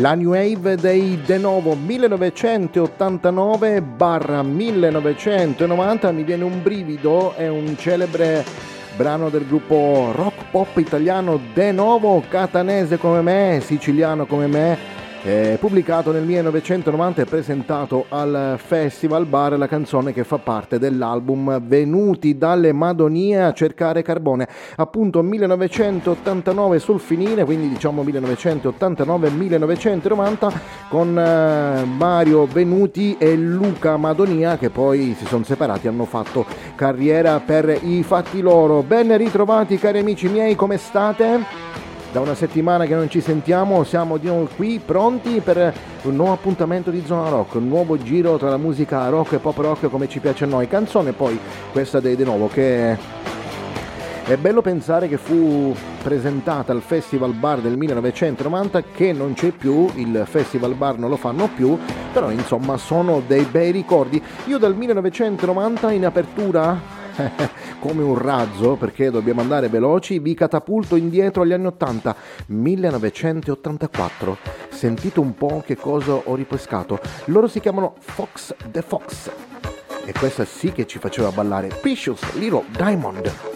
La New Wave dei De Novo 1989-1990, mi viene un brivido, è un celebre brano del gruppo rock pop italiano De Novo, catanese come me, siciliano come me, pubblicato nel 1990 e presentato al Festival Bar, la canzone che fa parte dell'album Venuti dalle Madonie a cercare carbone, appunto 1989 sul finire, quindi diciamo 1989-1990, con Mario Venuti e Luca Madonia, che poi si sono separati, hanno fatto carriera per i fatti loro. Ben ritrovati cari amici miei, come state? Da una settimana che non ci sentiamo, siamo di nuovo qui pronti per un nuovo appuntamento di Zona Rock, un nuovo giro tra la musica rock e pop rock come ci piace a noi. Canzone poi questa dei De Novo, che è bello pensare che fu presentata al Festival Bar del 1990, che non c'è più, il Festival Bar non lo fanno più, però insomma sono dei bei ricordi. Io dal 1990 in apertura come un razzo, perché dobbiamo andare veloci, vi catapulto indietro agli anni 80, 1984. Sentite un po' che cosa ho ripescato. Loro si chiamano Fox the Fox e questa sì che ci faceva ballare. Precious Little Diamond.